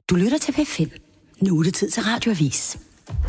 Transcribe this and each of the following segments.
Du lytter til P5. Nu er det tid til Radioavis.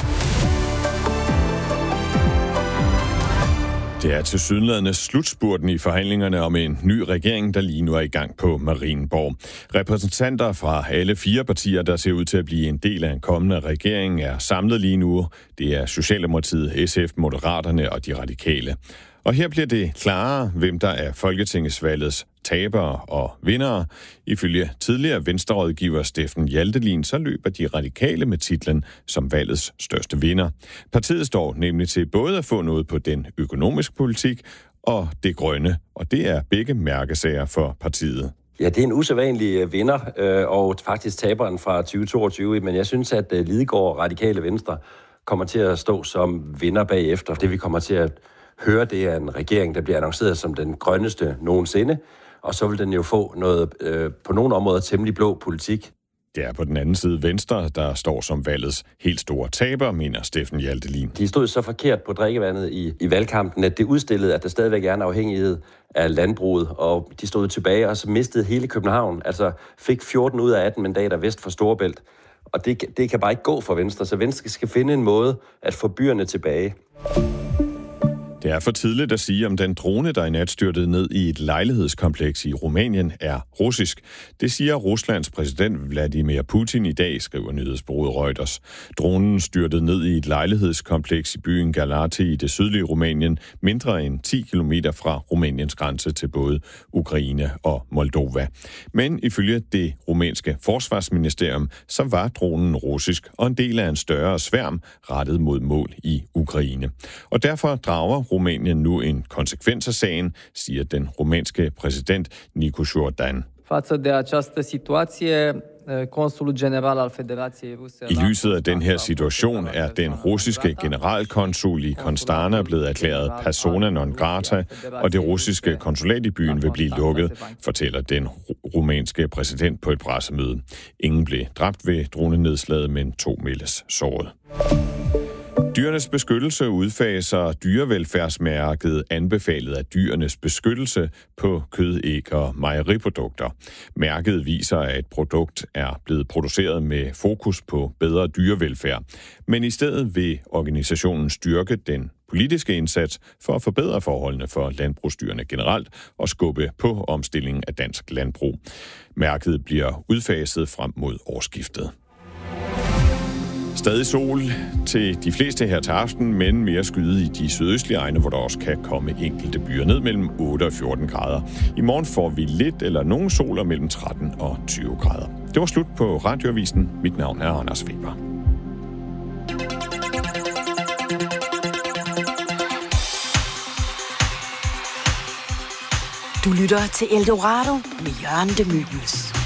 Det er tilsyneladende slutspurten i forhandlingerne om en ny regering, der lige nu er i gang på Marienborg. Repræsentanter fra alle 4 partier, der ser ud til at blive en del af en kommende regering, er samlet lige nu. Det er Socialdemokratiet, SF, Moderaterne og de Radikale. Og her bliver det klarere, hvem der er folketingsvalgets tabere og vindere. Ifølge tidligere venstrerådgiver Steffen Hjaltelin, så løber de Radikale med titlen som valgets største vinder. Partiet står nemlig til både at få noget på den økonomiske politik og det grønne, og det er begge mærkesager for partiet. Ja, det er en usædvanlig vinder, og faktisk taberen fra 2022, men jeg synes, at Lidegaard Radikale Venstre kommer til at stå som vinder bagefter. Det vi kommer til at høre, det er en regering, der bliver annonceret som den grønneste nogensinde, og så vil den jo få noget på nogle områder temmelig blå politik. Det er på den anden side Venstre, der står som valgets helt store taber, mener Steffen Hjaltelin. De stod så forkert på drikkevandet i valgkampen, at det udstillede, at der stadigvæk er en afhængighed af landbruget, og de stod tilbage og så mistede hele København, altså fik 14 ud af 18 mandater vest for Storebælt. Og det kan bare ikke gå for Venstre, så Venstre skal finde en måde at få byerne tilbage. Det er for tidligt at sige, om den drone, der i nat styrtede ned i et lejlighedskompleks i Rumænien, er russisk. Det siger Ruslands præsident Vladimir Putin i dag, skriver nyhedsbureauet Reuters. Dronen styrtede ned i et lejlighedskompleks i byen Galati i det sydlige Rumænien, mindre end 10 kilometer fra Rumæniens grænse til både Ukraine og Moldova. Men ifølge det rumænske forsvarsministerium, så var dronen russisk og en del af en større sværm rettet mod mål i Ukraine. Og derfor drager Rumænien nu en konsekvens af sagen, siger den rumænske præsident Nicu Jordan. I lyset af den her situation er den russiske generalkonsul i Constanta blevet erklæret persona non grata, og det russiske konsulat i byen vil blive lukket, fortæller den rumænske præsident på et pressemøde. Ingen blev dræbt ved dronenedslaget, men 2 meldes såret. Dyrenes Beskyttelse udfaser dyrevelfærdsmærket anbefalet af Dyrenes Beskyttelse på kød, æg og mejeriprodukter. Mærket viser, at et produkt er blevet produceret med fokus på bedre dyrevelfærd, men i stedet vil organisationen styrke den politiske indsats for at forbedre forholdene for landbrugsdyrene generelt og skubbe på omstillingen af dansk landbrug. Mærket bliver udfaset frem mod årsskiftet. Stadig sol til de fleste her til aften, men mere skyde i de sydøstlige egne, hvor der også kan komme enkelte byer ned mellem 8 og 14 grader. I morgen får vi lidt eller nogen sol mellem 13 og 20 grader. Det var slut på Radioavisen. Mit navn er Anders Weber. Du lytter til Eldorado med Jørgen de Mylius.